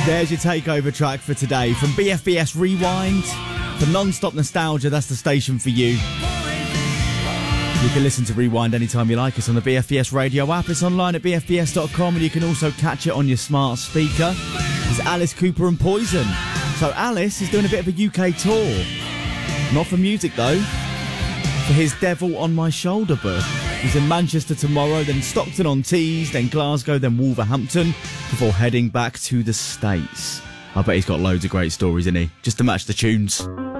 There's your takeover track for today from BFBS Rewind. For non-stop nostalgia, that's the station for you. You can listen to Rewind anytime you like. It's on the BFBS radio app. It's online at bfbs.com, and you can also catch it on your smart speaker. It's Alice Cooper and Poison. So Alice is doing a bit of a UK tour. Not for music though, for his Devil on My Shoulder book. He's in Manchester tomorrow, then Stockton-on-Tees, then Glasgow, then Wolverhampton, before heading back to the States. I bet he's got loads of great stories, isn't he? Just to match the tunes.